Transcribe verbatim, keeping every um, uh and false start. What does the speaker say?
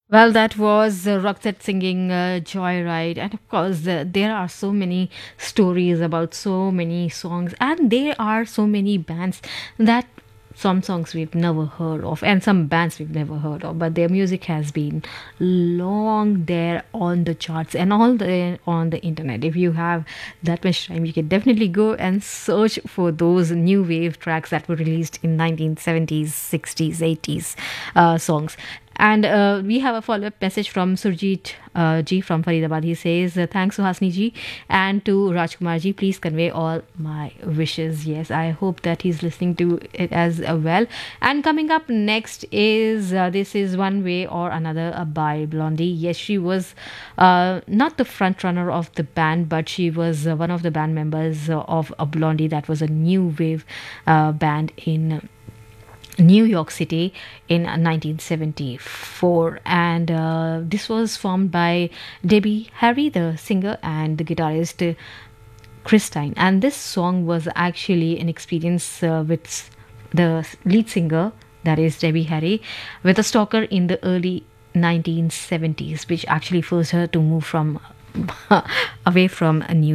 Well, that was uh, Roxette singing uh, Joyride. And of course, uh, there are so many stories about so many songs, and there are so many bands that some songs we've never heard of, and some bands we've never heard of, but their music has been long there on the charts and all the on the internet. If you have that much time, you can definitely go and search for those new wave tracks that were released in nineteen seventies, sixties, eighties uh, songs. And uh, we have a follow up message from Surjit uh, Ji from Faridabad. He says, uh, thanks Suhasini Ji and to Rajkumar Ji. Please convey all my wishes. Yes, I hope that he's listening to it as uh, well. And coming up next is uh, This Is One Way or Another uh, by Blondie. Yes, she was uh, not the front runner of the band, but she was uh, one of the band members uh, of uh, Blondie. That was a new wave uh, band in New York City in nineteen seventy-four, and uh, this was formed by Debbie Harry, the singer, and the guitarist uh, Christine. And this song was actually an experience uh, with the lead singer, that is Debbie Harry, with a stalker in the early nineteen seventies, which actually forced her to move from away from New